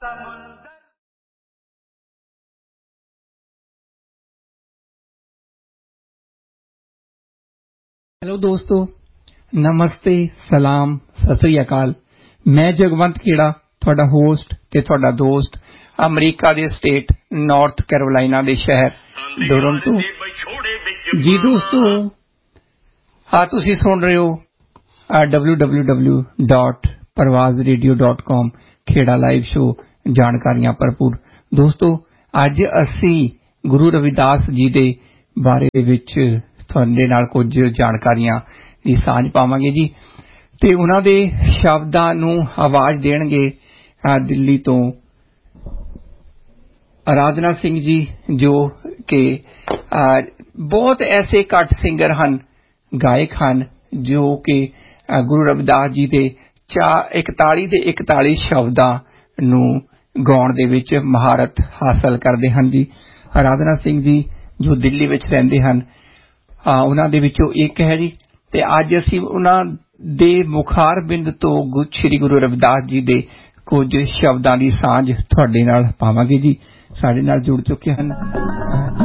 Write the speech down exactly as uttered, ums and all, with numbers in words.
Hello दोस्तों, नमस्ते, सलाम, सत श्री अकाल। मैं जगवंत खेड़ा, ਤੁਹਾਡਾ ਹੋਸਟ ਤੇ ਤੁਹਾਡਾ ਦੋਸਤ ਅਮਰੀਕਾ ਦੇ ਸਟੇਟ ਨਾਰਥ ਕੈਰੋਲਾਈਨਾ ਦੇ ਸ਼ਹਿਰ ਟੋਰਾਂਟੋ। ਜੀ ਦੋਸਤੋ, ਆ ਤੁਸੀਂ ਸੁਣ ਰਹੇ ਹੋ ਡਬਲਿਊ ਡਬਲਿਊ ਡਬਲਿਊ ਡਾਟ ਪਰਵਾਜ਼ ਰੇਡੀਓ ਡਾਟ ਕਾਮ ਖੇੜਾ ਲਾਈਵ ਸ਼ੋ, ਜਾਣਕਾਰੀਆਂ ਭਰਪੂਰ। ਦੋਸਤੋ, ਅੱਜ ਅਸੀਂ ਗੁਰੂ ਰਵਿਦਾਸ ਜੀ ਦੇ ਬਾਰੇ ਵਿੱਚ ਤੁਹਾਡੇ ਨਾਲ ਕੁਝ ਜਾਣਕਾਰੀਆਂ ਦੀ ਸਾਂਝ ਪਾਵਾਂਗੇ ਜੀ, ਤੇ ਉਹਨਾਂ ਦੇ ਸ਼ਬਦਾਂ ਨੂੰ ਆਵਾਜ਼ ਦੇਣਗੇ ਦਿੱਲੀ ਤੋਂ ਅਰਾਧਨਾ ਸਿੰਘ ਜੀ, ਜੋ ਕਿ ਬਹੁਤ ਐਸੇ ਘੱਟ ਸਿੰਗਰ ਹਨ, ਗਾਇਕ ਹਨ, ਜੋ ਕਿ ਗੁਰੂ ਰਵਿਦਾਸ ਜੀ ਦੇ ਚਾ ਇਕਤਾਲੀ ਦੇ ਇਕਤਾਲੀ ਸ਼ਬਦਾਂ ਨੂੰ ਗਾਉਣ ਦੇ ਵਿੱਚ ਮਹਾਰਤ ਹਾਸਲ ਕਰਦੇ ਹਨ ਜੀ। ਅਰਾਧਨਾ ਸਿੰਘ ਜੀ ਜੋ ਦਿੱਲੀ ਵਿੱਚ ਰਹਿੰਦੇ ਹਨ, ਉਹਨਾਂ ਦੇ ਵਿੱਚੋਂ ਇੱਕ ਹੈ ਜੀ। ਤੇ ਅੱਜ ਅਸੀਂ ਉਹਨਾਂ ਦੇ ਮੁਖਾਰ ਬਿੰਦ ਤੋਂ ਸ੍ਰੀ ਗੁਰੂ ਰਵਿਦਾਸ ਜੀ ਦੇ ਕੁਝ ਸ਼ਬਦਾਂ ਦੀ ਸਾਂਝ ਤੁਹਾਡੇ ਨਾਲ ਪਾਵਾਂਗੇ ਜੀ। ਸਾਡੇ ਨਾਲ ਜੁੜ ਚੁੱਕੇ ਹਨ